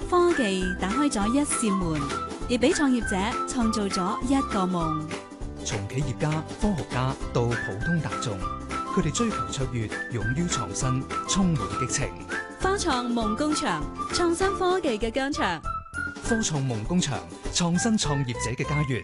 科技打開咗一扇門，亦俾創業者創造咗一個夢。 從企業家、科學家到普通大眾，佢哋追求卓越，勇於創新，充滿激情。 科創夢工場，創新科技嘅疆場。 科創夢工場，創新創業者嘅家園。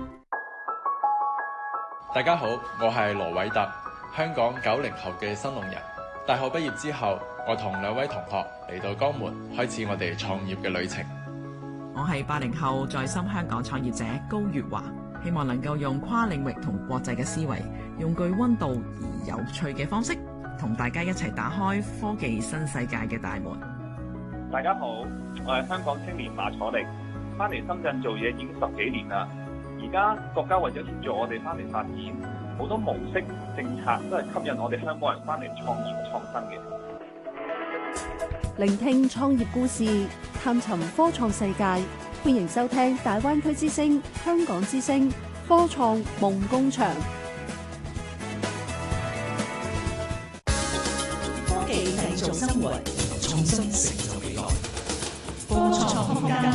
大家好，我係羅偉特，香港90後嘅新農人。大學畢業之後，我同2位同學嚟到江門，開始我哋創業嘅旅程。 我係80後在深香港創業者高月華，希望能夠用跨領域同國際嘅思維，用具溫度而有趣嘅方式，同大家一齊打開科技新世界嘅大門。 大家好，我係香港青年馬楚力，翻嚟深圳做嘢已經10幾年啦。而家國家為咗協助我哋翻嚟發展，好多模式政策都係吸引我哋香港人翻嚟創業創新嘅。 聆聽創業故事，探尋科創世界，歡迎收聽大灣區之聲、香港之聲科創夢工場。 科技製造生活， 創新成就未來。 科創空間。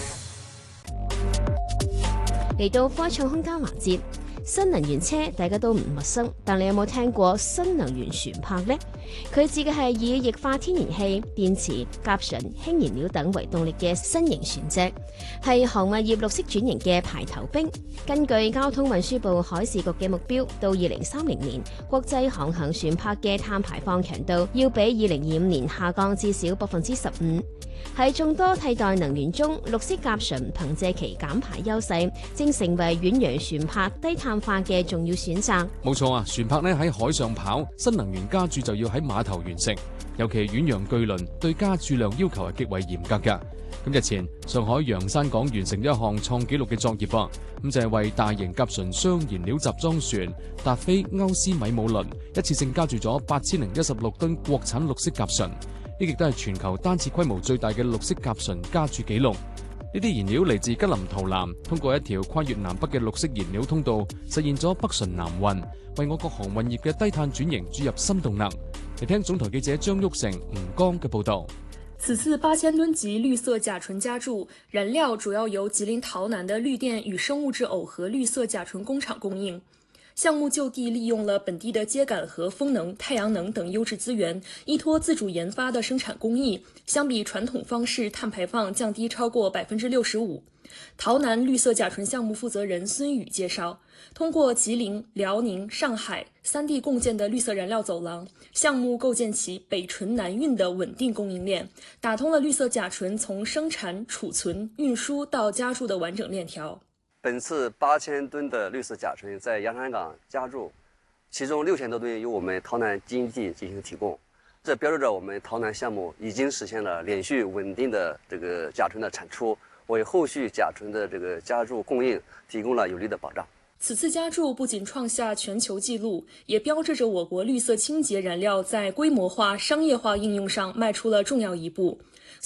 嚟到科創空間環節，新能源車大家都唔陌生，但你有冇聽過新能源船舶呢？佢指嘅係以液化天然氣、電池、甲醇、氫燃料等為動力嘅新型船隻，係航運業綠色轉型嘅排頭兵。根據交通運輸部海事局嘅目標，到2030年，國際航行船舶嘅碳排放強度要比2025年下降至少15%。喺眾多替代能源中，綠色甲醇憑借其減排優勢，正成為遠洋船舶低碳化嘅重要選擇。 冇錯啊，船舶喺海上跑，新能源加注就要喺碼頭完成，尤其遠洋巨輪對加注量要求係極為嚴格㗎。咁日前，上海洋山港完成一項創紀錄嘅作業噃，咁就係為大型甲醇雙燃料集裝船達菲歐斯米姆輪一次性加注咗8016噸國產綠色甲醇。呢亦都係全球單次規模最大嘅綠色甲醇加注紀錄。呢啲燃料嚟自吉林洮南，通過一條跨越南北嘅綠色燃料通道，實現咗北順南運，為我國航運業嘅低碳轉型注入新動能。嚟聽總台記者張旭成、吳剛嘅報導。 此次8000噸級綠色甲醇加注燃料主要由吉林洮南的綠電與生物質耦合綠色甲醇工廠供應。項目就地利用了本地的秸稈和風能、太陽能等優質資源，依託自主研發的生產工藝，相比傳統方式，碳排放降低超過65%。洮南綠色甲醇項目負責人孫宇介紹，通過吉林、遼寧、上海3地共建的綠色燃料走廊，項目構建起北純南運的穩定供應鏈，打通了綠色甲醇從生產、儲存、運輸到加注的完整鏈條。 本次8000噸的綠色甲醇在洋山港加注，其中6000多噸由我們洮南基因地進行提供，這標誌着我們洮南項目已經實現了連續穩定的這個甲醇的產出，為後續甲醇的這個加注供應提供了有力的保障。 此次加注不僅創下全球紀錄，也標誌着我國綠色清潔燃料在規模化、商業化應用上邁出了重要一步。